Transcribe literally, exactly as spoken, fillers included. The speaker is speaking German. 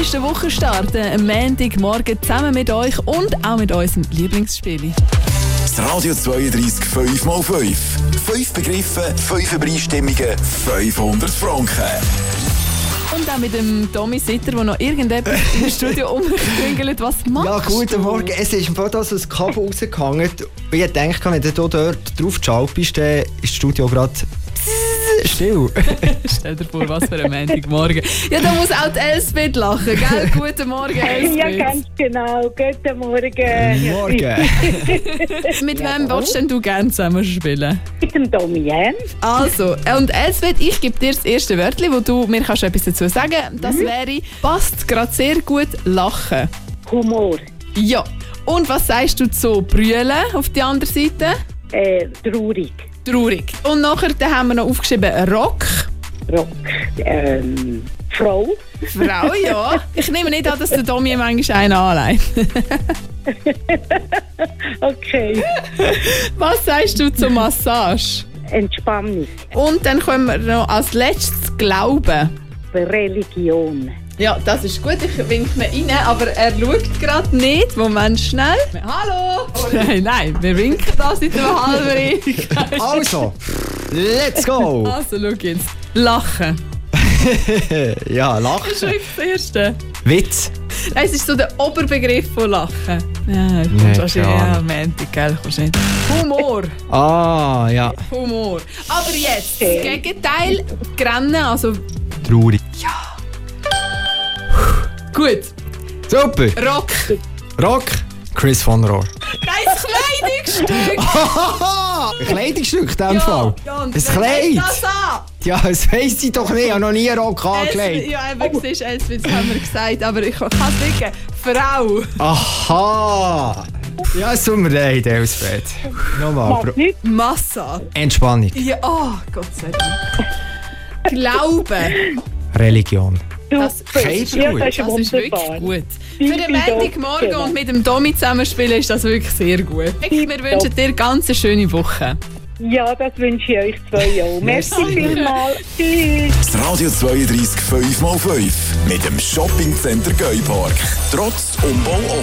ersten Wochenstart am Montagmorgen zusammen mit euch und auch mit unserem Lieblingsspiel. Das Radio zweiunddreißig fünf mal fünf. Fünf Begriffe, fünf Übereinstimmungen, fünfhundert Franken. Und auch mit dem Tommy Sitter, der noch irgendetwas im Studio umklingelt. Was machst Ja, guten du? Morgen. Es ist im Fall da so ein Kabel rausgehangen. Und ich dachte, wenn du dort drauf geschaltet bist, dann ist das Studio gerade still. Stell dir vor, was für ein Montagmorgen. Ja, da muss auch die Elsbeth lachen, gell? Guten Morgen, Elsbeth. Ja, ganz genau. Guten Morgen. Morgen. Mit wem willst denn du gerne zusammen spielen? Mit dem Domian. Also, und Elsbeth, ich gebe dir das erste Wörtchen, wo du mir kannst etwas dazu sagen kannst. Das wäre, passt gerade sehr gut, lachen. Humor. Ja. Und was sagst du zu brüllen auf die andere Seite? Äh, traurig. Traurig. Und nachher dann haben wir noch aufgeschrieben Rock. Rock. Ähm, Frau. Frau, ja. Ich nehme nicht an, dass der Domi manchmal einen anlegt. Okay. Was sagst du zur Massage? Entspannung. Und dann kommen wir noch als letztes Glauben. Religion. Ja, das ist gut. Ich winke ihn rein, aber er schaut gerade nicht. Moment, schnell. Hallo! Nein, nein, wir winken da seit einer halben Ewigkeit. Also, let's go. Also, schau jetzt. Lachen. Ja, Das ist lachen. wirklich das Erste. Witz. Nein, es ist so der Oberbegriff von Lachen. Ja, Nee, kommst wahrscheinlich. keine Ja, Ahnung. Montag, gell? Kommst nicht. Humor. Ah, ja. Humor. Aber jetzt, das Gegenteil, Grennen, also Traurig. gut. Super. Rock. Rock. Chris von Rohr. Nein, das Kleidungsstück. Haha! Ein Kleidungsstück in diesem Fall. ja, und Ein wer legt Kleid. das an? Ja, das weiss ich doch nicht. Ich habe noch nie Rock Es, angelegt. ja, eben, siehst du, Elsbeth, das haben wir gesagt, aber ich kann es nicht. Frau. Aha! Ja, es tut mir leid, Elsbeth. Nochmal. Mach Bro- nicht. Massa. Entspannung. Ja, oh, Gott sei Dank. Glauben. Religion. Das, Geht Ja, gut. das ist das ist wirklich wunderbar. gut. Für den Tipptopp, Montagmorgen genau. und mit dem Domi zusammenspielen ist das wirklich sehr gut. Wir wünschen dir ganz eine schöne Woche. Ja, das wünsche ich euch zwei auch. Merci Merci. vielmals. Tschüss. Das Radio zweiunddreißig fünf mal fünf mit dem Shoppingcenter Geupark. Trotz Umbau